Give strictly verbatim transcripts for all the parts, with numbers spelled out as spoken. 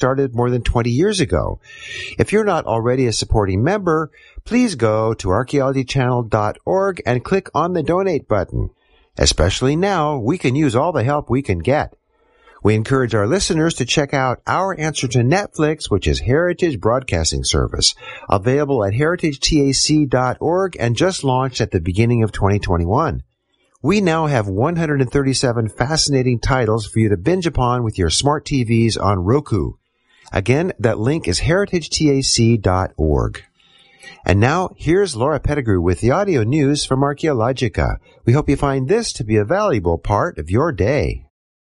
started more than twenty years ago. If you're not already a supporting member, please go to archaeology channel dot org and click on the donate button. Especially now, we can use all the help we can get. We encourage our listeners to check out Our Answer to Netflix, which is Heritage Broadcasting Service, available at heritage tac dot org and just launched at the beginning of twenty twenty-one. We now have one hundred thirty-seven fascinating titles for you to binge upon with your smart T Vs on Roku. Again, that link is heritage tac dot org. And now, here's Laura Pettigrew with the audio news from Archaeologica. We hope you find this to be a valuable part of your day.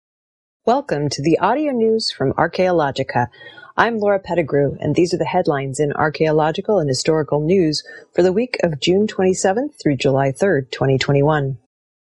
Welcome to the audio news from Archaeologica. I'm Laura Pettigrew, and these are the headlines in archaeological and historical news for the week of June twenty-seventh through July third, twenty twenty-one.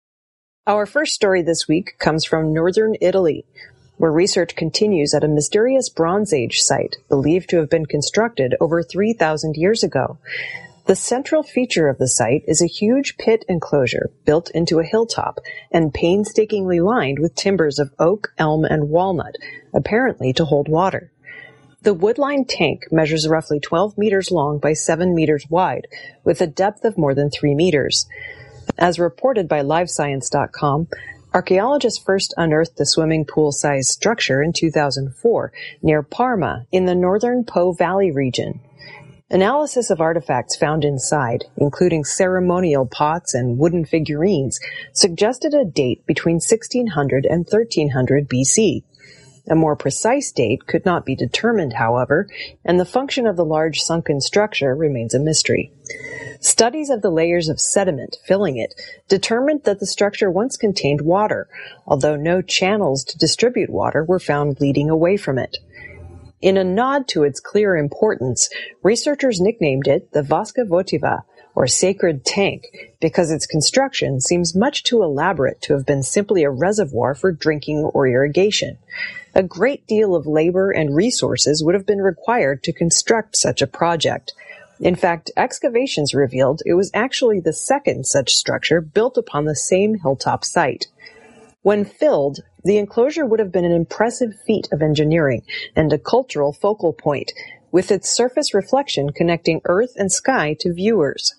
Our first story this week comes from northern Italy, where research continues at a mysterious Bronze Age site believed to have been constructed over three thousand years ago. The central feature of the site is a huge pit enclosure built into a hilltop and painstakingly lined with timbers of oak, elm, and walnut, apparently to hold water. The wood-lined tank measures roughly twelve meters long by seven meters wide, with a depth of more than three meters. As reported by live science dot com, archaeologists first unearthed the swimming pool-sized structure in two thousand four near Parma in the northern Po Valley region. Analysis of artifacts found inside, including ceremonial pots and wooden figurines, suggested a date between sixteen hundred and thirteen hundred B C. A more precise date could not be determined, however, and the function of the large sunken structure remains a mystery. Studies of the layers of sediment filling it determined that the structure once contained water, although no channels to distribute water were found leading away from it. In a nod to its clear importance, researchers nicknamed it the Vasca Votiva, or sacred tank, because its construction seems much too elaborate to have been simply a reservoir for drinking or irrigation. A great deal of labor and resources would have been required to construct such a project. In fact, excavations revealed it was actually the second such structure built upon the same hilltop site. When filled, the enclosure would have been an impressive feat of engineering and a cultural focal point, with its surface reflection connecting earth and sky to viewers.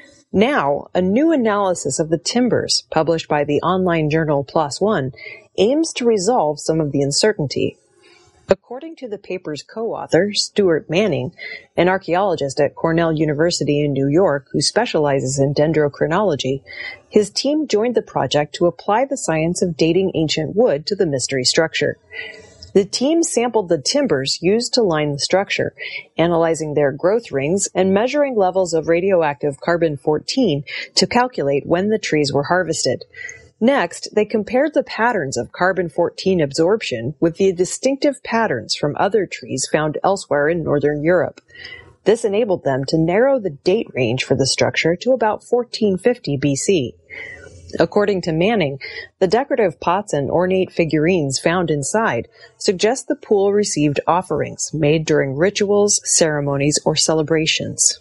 Now, a new analysis of the timbers, published by the online journal PLOS ONE, aims to resolve some of the uncertainty. According to the paper's co-author, Stuart Manning, an archaeologist at Cornell University in New York who specializes in dendrochronology, his team joined the project to apply the science of dating ancient wood to the mystery structure. The team sampled the timbers used to line the structure, analyzing their growth rings and measuring levels of radioactive carbon fourteen to calculate when the trees were harvested. Next, they compared the patterns of carbon fourteen absorption with the distinctive patterns from other trees found elsewhere in northern Europe. This enabled them to narrow the date range for the structure to about fourteen fifty B C. According to Manning, the decorative pots and ornate figurines found inside suggest the pool received offerings made during rituals, ceremonies, or celebrations.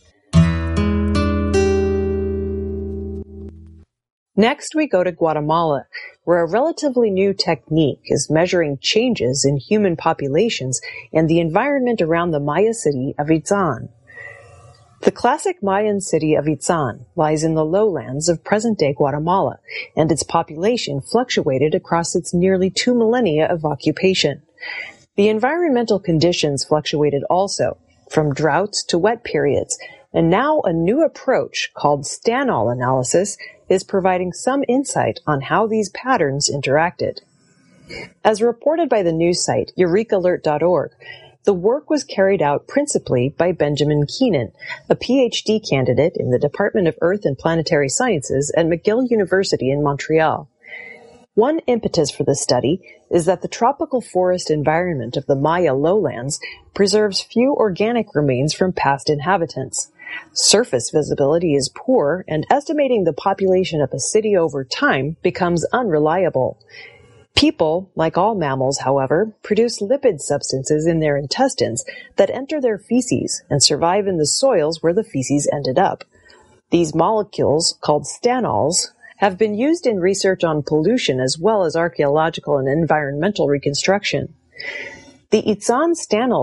Next, we go to Guatemala, where a relatively new technique is measuring changes in human populations and the environment around the Maya city of Itzan. The classic Mayan city of Itzan lies in the lowlands of present-day Guatemala, and its population fluctuated across its nearly two millennia of occupation. The environmental conditions fluctuated also, from droughts to wet periods, and now a new approach called Stannall analysis is providing some insight on how these patterns interacted. As reported by the news site Eureka Alert dot org, the work was carried out principally by Benjamin Keenan, a P H D candidate in the Department of Earth and Planetary Sciences at McGill University in Montreal. One impetus for the study is that the tropical forest environment of the Maya lowlands preserves few organic remains from past inhabitants. Surface visibility is poor, and estimating the population of a city over time becomes unreliable. People, like all mammals, however, produce lipid substances in their intestines that enter their feces and survive in the soils where the feces ended up. These molecules, called stannols, have been used in research on pollution as well as archaeological and environmental reconstruction. The Itzan Stanel